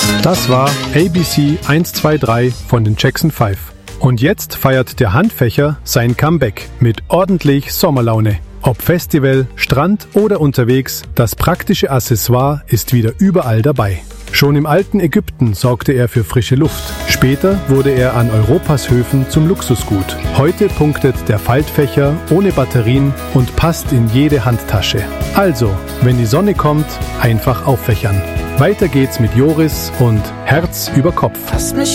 Das war ABC 123 von den Jackson 5. Und jetzt feiert der Handfächer sein Comeback mit ordentlich Sommerlaune. Ob Festival, Strand oder unterwegs, das praktische Accessoire ist wieder überall dabei. Schon im alten Ägypten sorgte er für frische Luft. Später wurde er an Europas Höfen zum Luxusgut. Heute punktet der Faltfächer ohne Batterien und passt in jede Handtasche. Also, wenn die Sonne kommt, einfach auffächern. Weiter geht's mit Joris und Herz über Kopf.